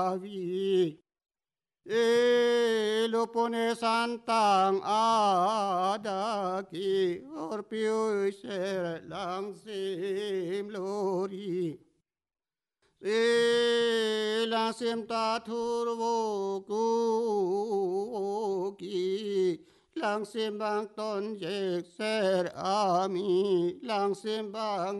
vi lo pone santang adaki orpiu ser lang sim lori lang sim ta thur vô cu ki lang sim bang ton jek ser ami lang sim bang